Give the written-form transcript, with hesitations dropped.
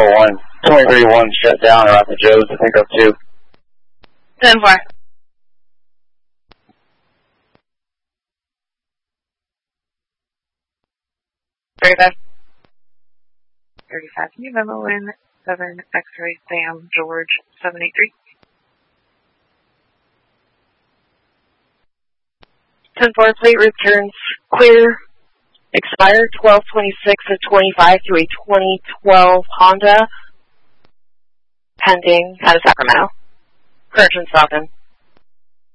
201. 23-1 shut down around the Joes, I think up 2. 10-4. Very bad. 35, New Memo in 7 X-Ray Sam George 783. 10-4, plate returns clear. Expired 12/26/25 to a 2012 Honda. Pending out of Sacramento. Correction Stockton.